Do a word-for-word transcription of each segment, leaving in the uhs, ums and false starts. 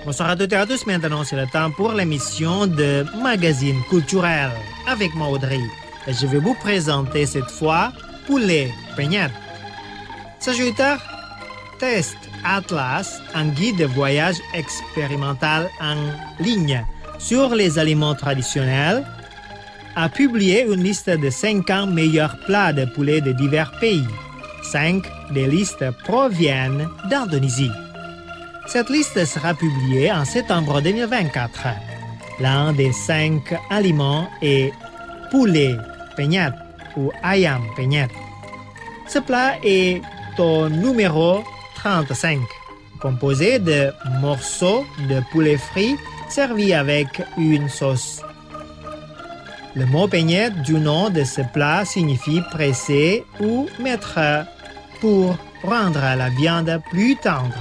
Bonsoir à toutes et à tous. Maintenant, c'est le temps pour l'émission de Magazine Culturel avec moi, Audrey. Et je vais vous présenter cette fois Poulet Peñat. Sagittaire Test Atlas, un guide de voyage expérimental en ligne sur les aliments traditionnels, a publié une liste de cinquante meilleurs plats de poulet de divers pays. Cinq des listes proviennent d'Indonésie. Cette liste sera publiée en septembre deux mille vingt-quatre. L'un des cinq aliments est poulet peñat ou ayam peñat. Ce plat est au numéro trente-cinq, composé de morceaux de poulet frit servis avec une sauce. Le mot peñat du nom de ce plat signifie presser ou mettre pour rendre la viande plus tendre.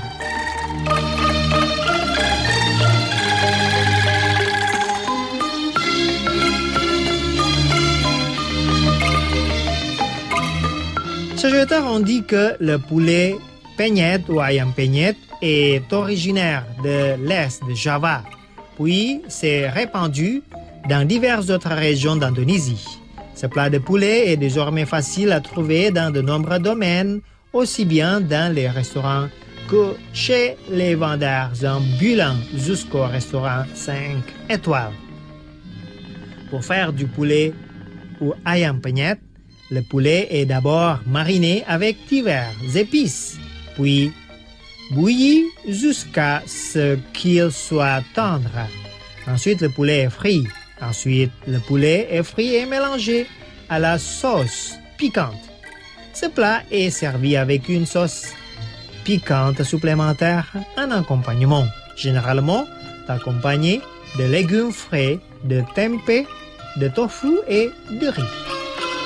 Sagittaire, on dit que le poulet peñat ou ayam peñat est originaire de l'est de Java, puis s'est répandu dans diverses autres régions d'Indonésie. Ce plat de poulet est désormais facile à trouver dans de nombreux domaines, aussi bien dans les restaurants que chez les vendeurs ambulants jusqu'au restaurant cinq étoiles. Pour faire du poulet ou ayam peñat, le poulet est d'abord mariné avec diverses épices, puis bouilli jusqu'à ce qu'il soit tendre. Ensuite, le poulet est frit. Ensuite, le poulet est frit et mélangé à la sauce piquante. Ce plat est servi avec une sauce piquante supplémentaire en accompagnement, généralement accompagné de légumes frais, de tempeh, de tofu et de riz.